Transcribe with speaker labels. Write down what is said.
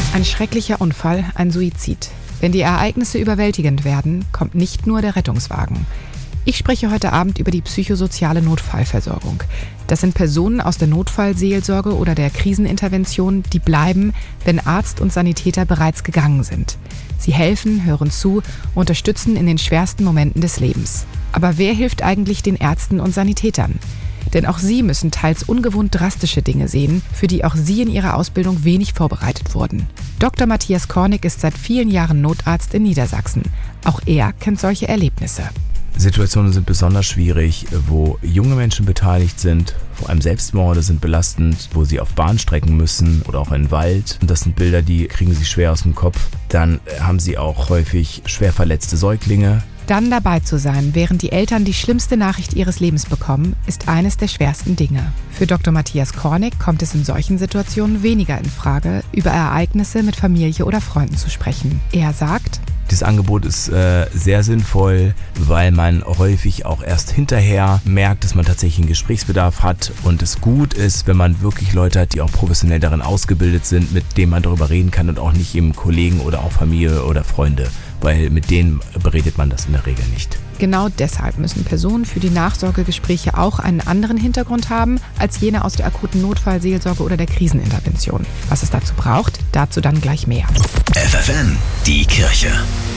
Speaker 1: Ein schrecklicher Unfall, ein Suizid. Wenn die Ereignisse überwältigend werden, kommt nicht nur der Rettungswagen. Ich spreche heute Abend über die psychosoziale Notfallversorgung. Das sind Personen aus der Notfallseelsorge oder der Krisenintervention, die bleiben, wenn Arzt und Sanitäter bereits gegangen sind. Sie helfen, hören zu, unterstützen in den schwersten Momenten des Lebens. Aber wer hilft eigentlich den Ärzten und Sanitätern? Denn auch sie müssen teils ungewohnt drastische Dinge sehen, für die auch sie in ihrer Ausbildung wenig vorbereitet wurden. Dr. Matthias Kornig ist seit vielen Jahren Notarzt in Niedersachsen. Auch er kennt solche Erlebnisse.
Speaker 2: Situationen sind besonders schwierig, wo junge Menschen beteiligt sind. Vor allem Selbstmorde sind belastend, wo sie auf Bahnstrecken müssen oder auch in den Wald. Und das sind Bilder, die kriegen sie schwer aus dem Kopf. Dann haben sie auch häufig schwer verletzte Säuglinge.
Speaker 1: Dann dabei zu sein, während die Eltern die schlimmste Nachricht ihres Lebens bekommen, ist eines der schwersten Dinge. Für Dr. Matthias Kornig kommt es in solchen Situationen weniger in Frage, über Ereignisse mit Familie oder Freunden zu sprechen. Er sagt:
Speaker 2: Dieses Angebot ist sehr sinnvoll, weil man häufig auch erst hinterher merkt, dass man tatsächlich einen Gesprächsbedarf hat und es gut ist, wenn man wirklich Leute hat, die auch professionell darin ausgebildet sind, mit denen man darüber reden kann und auch nicht eben Kollegen oder auch Familie oder Freunde, weil mit denen beredet man das in der Regel nicht.
Speaker 1: Genau deshalb müssen Personen für die Nachsorgegespräche auch einen anderen Hintergrund haben als jene aus der akuten Notfallseelsorge oder der Krisenintervention. Was es dazu braucht, dazu dann gleich mehr.
Speaker 3: FFN, die Kirche.